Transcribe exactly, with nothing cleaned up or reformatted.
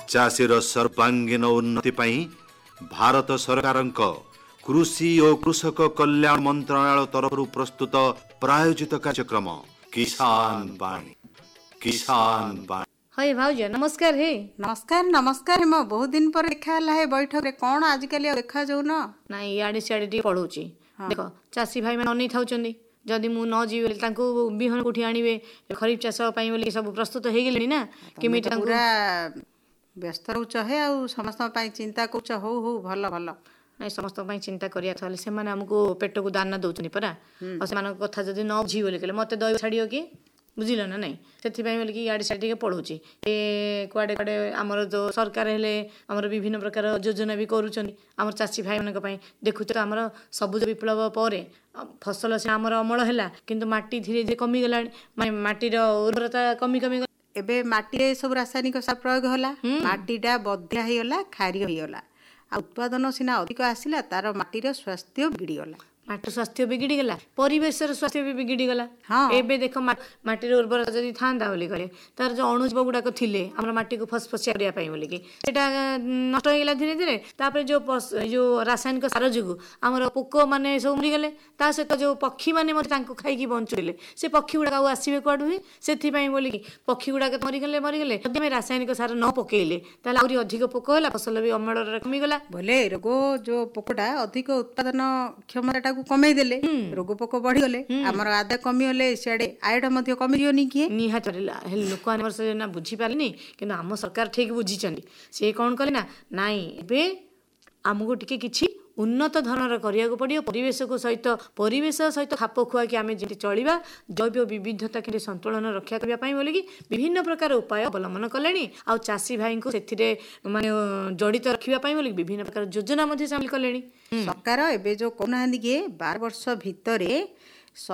चाषीर सर्वांगीन उन्नति पई भारत सरकारक कृषि और कृषक कल्याण मंत्रालय तरफ प्रस्तुत प्रायोजित कार्यक्रम किसान वाणी किसान वाणी। हाय भाउज नमस्कार। हे नमस्कार नमस्कार। म बहुत दिन पर देखा है बैठक रे कौन आजकल देखा जाऊ न नाई इाड़े सियाड़े टी पढ़ौची। देख चाषी भाई मैंने अनै थाउचंदी जदि मु न जीवे तांको बिहन कोठी आनिबे खरीफ चाष पई बोली सब प्रस्तुत हे गेलेनी ना केमी तांको पूरा व्यस्त रहउछ हे आ समस्त पई चिंता कुछ हो हो भलो भलो नहीं समस्त पई चिंता करिया थाले से माने हमको पेट को दाना दउचनी परा और से माने कथा जदि न बुझी बोले केले मते दय छाडियो की बुझिल ना नहीं से बोल कि इाड़े सियाड़े पढ़ौची ए कुआडे कुआडे आमर जो सरकार हेले आमर विभिन्न प्रकार योजना भी करूछन आमर चाषी भाई मानक पई देखु त आमर सबुज विप्लव परे फसल से आमर अमल हैला किंतु माटी धीरे धीरे कमी गला माने माटी रो उर्वरता कमी कमी एबे माटी रे सब रासायनिक सार प्रयोग होला माटीटा बद्या हे होला खारी हे होला आ उत्पादन सिना अधिक आसिला तार माटी रो स्वास्थ्य बिगड़ी गला माटी स्वास्थ्य बिगड़ी गला परिवेश स्वास्थ्य भी बिगड़ी गला। हाँ एबे देख माटी उर्वरता जदि थांदा बोली करे तार जो अणुजीव गुड़ाक थिले हमर माटी को फसफसिया करिया पई बोली कि सेटा नष्ट हो गेला धीरे धीरे तापर जो जो रासायनिक सार जुगु हमर पोक माने सब मरि गेले ता सहित जो पक्षी माने मते तांको खाई की बंचुले से पक्षी गुड़ाक आ आसीबे कोडु ही सेथि पई बोली कि पक्षी गुड़ाक मरि गेले मरि गेले जदि हम रासायनिक सार न पकेइले ताले आउरी अधिक पोक होला फसल भी अमल रे कमी गला बोले रोग जो पोकटा अधिक उत्पादन क्षमता कमे देले रोग पोक बढ़ी गले हमर आदा कमी होले सियाडे आयडा मध्ये कमी दियोनी कि निहा चलेला हे लोक हमर से ना बुझी पालनी किंतु हम सरकार ठीक बुझी चंदी से कोन कले ना नाही बे हमगो टिके किछि उन्नत धरणर करिया को पड़ियो परिवेश को सहित परिवेश सहित खाप खुआ कि आमे जेति चलिबा जैव विविधता के संतुलन रक्षा करबा पई बोली कि विभिन्न प्रकार उपाय अवलंबन कलेनी आ चाषी भाई को सेथिरे माने जड़ित रखिबा पई बोली विभिन्न प्रकार योजना मध्ये शामिल कलेनी सरकार एबे जो कोना हंदी के बारह वर्ष भितरे